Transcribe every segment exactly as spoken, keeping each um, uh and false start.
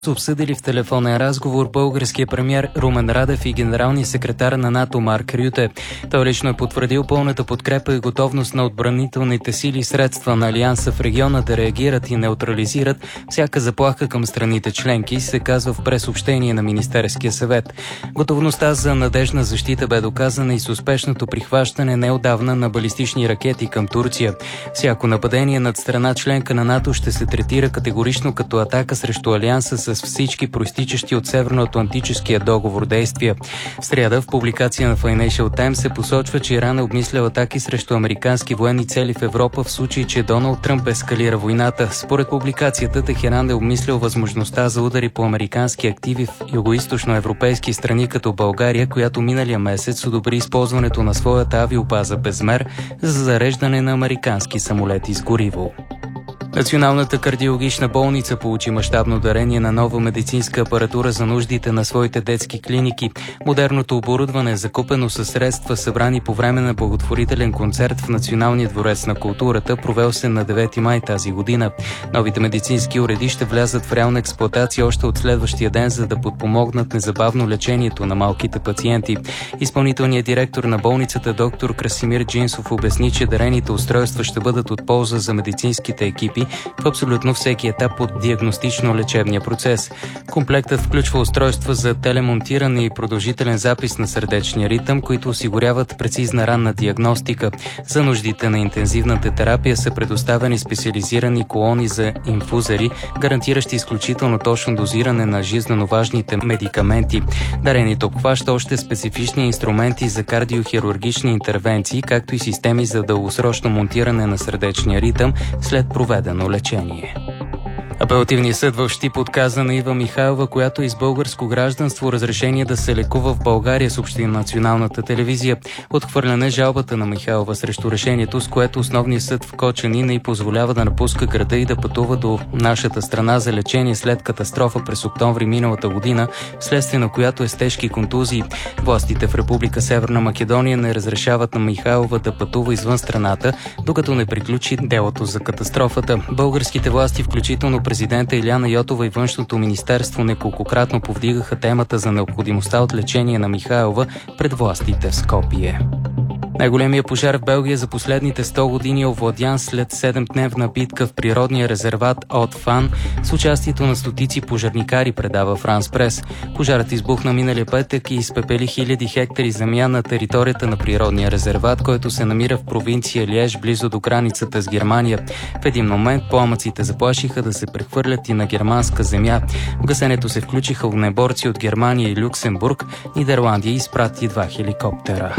обсъдили в телефонен разговор българския премиер Румен Радев и генералния секретар на НАТО Марк Рюте. Той лично е потвърдил пълната подкрепа и готовност на отбранителните сили и средства на Алианса в региона да реагират и неутрализират всяка заплаха към страните членки, се казва в пресъобщение на Министерския съвет. Готовността за надежна защита бе доказана и с успешното прихващане неотдавна на балистични ракети към Турция. Всяко нападение над страна членка на НАТО ще се третира категорично като атака срещу Алианса с всички проистичащи от Северноатлантическия договор действия. В сряда в публикация на Financial Times се посочва, че Иран е обмислял атаки срещу американски военни цели в Европа в случай, че Доналд Тръмп ескалира войната. Според публикацията, Техеран е обмислял възможността за удари по американски активи в югоизточноевропейски страни като България, която миналия месец одобри използването на своята авиобаза Безмер за зареждане на американски самолети с гориво. Националната кардиологична болница получи мащабно дарение на нова медицинска апаратура за нуждите на своите детски клиники. Модерното оборудване, закупено със средства, събрани по време на благотворителен концерт в Националния дворец на културата, провел се на девети май тази година. Новите медицински уреди ще влязат в реална експлоатация още от следващия ден, за да подпомогнат незабавно лечението на малките пациенти. Изпълнителният директор на болницата доктор Красимир Джинсов обясни, че дарените устройства ще бъдат от полза за медицинските екипи в абсолютно всеки етап от диагностично-лечебния процес. Комплектът включва устройства за телемонтиране и продължителен запис на сърдечния ритъм, които осигуряват прецизна ранна диагностика. За нуждите на интензивната терапия са предоставени специализирани колони за инфузери, гарантиращи изключително точно дозиране на жизнено важните медикаменти. Дарението обхваща още специфични инструменти за кардиохирургични интервенции, както и системи за дългосрочно монтиране на сърдечния ритъм след проведено лечение. Апелативният съд в Щип отказа на Ива Михайлова, която е с българско гражданство, разрешение да се лекува в България, съобщи националната телевизия. Отхвърляне жалбата на Михайлова срещу решението, с което основният съд в Кочани не й позволява да напуска града и да пътува до нашата страна за лечение след катастрофа през октомври миналата година, вследствие на която е с тежки контузии. Властите в Република Северна Македония не разрешават на Михайлова да пътува извън страната, докато не приключи делото за катастрофата. Българските власти, включително президента Илияна Йотова и Външното министерство, неколкократно повдигаха темата за необходимостта от лечение на Михайлова пред властите в Скопие. Най-големият пожар в Белгия за последните сто години е овладян след седемдневна битка в природния резерват От Фан с участието на стотици пожарникари, предава Франс Прес. Пожарът избухна миналия петък и изпепели хиляди хектари земя на територията на природния резерват, който се намира в провинция Лиеж, близо до границата с Германия. В един момент пламъците заплашиха да се прехвърлят и на германска земя. В гасенето се включиха огнеборци от Германия и Люксембург. Нидерландия изпрати два хеликоптера.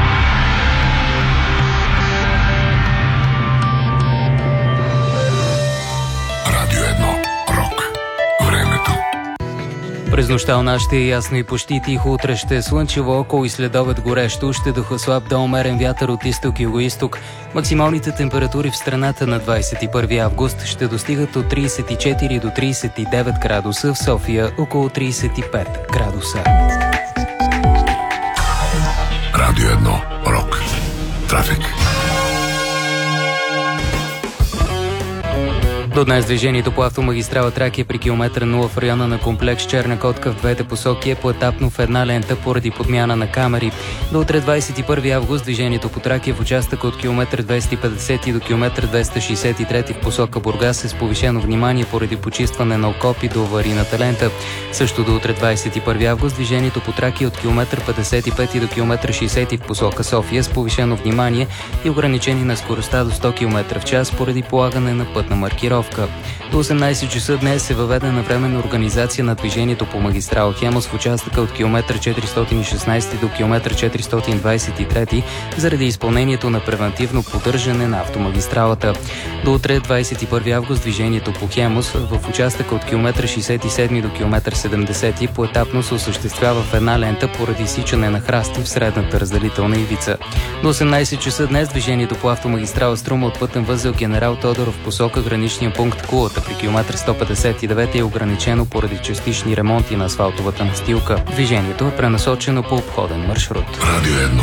През нощта у нас ще е ясно и почти тихо, утре ще е слънчево, около и следобед горещо, ще духа слаб до умерен вятър от изток и югоизток. Максималните температури в страната на двадесет и първи август ще достигат от тридесет и четири до тридесет и девет градуса, в София около тридесет и пет градуса. Радио едно Рок. Трафик. До днес движението по автомагистрала Тракия при километър нула в района на комплекс Черна котка в двете посоки е поетапно в една лента поради подмяна на камери. До утре двадесет и първи август движението по Тракия в участъка от километър двеста и петдесет до километър двеста шестдесет и три в посока Бургас е с повишено внимание поради почистване на окопи до аварийната лента. Също до утре двадесет и първи август движението по Тракия от километър петдесет и пет до километър шестдесет в посока София с повишено внимание и ограничение на скоростта до сто километра в час поради полагане на пътна маркировка. До осемнадесет часа днес е въведена временна организация на движението по магистрала Хемус в участъка от километър четиристотин и шестнадесет до километър четиристотин двадесет и три заради изпълнението на превантивно поддържане на автомагистралата. До утре двадесет и първи август движението по Хемус в участъка от километър шестдесет и седем до километър седемдесет поетапно се осъществява в една лента поради изсичане на храсти в средната разделителна ивица. До осемнадесет часа днес движението по автомагистрала Струма от пътен възел Генерал Тодоров в посока граничния пункт Кулата при километър сто петдесет и девет е ограничено поради частични ремонти на асфалтовата настилка. Движението е пренасочено по обходен маршрут. Радио едно.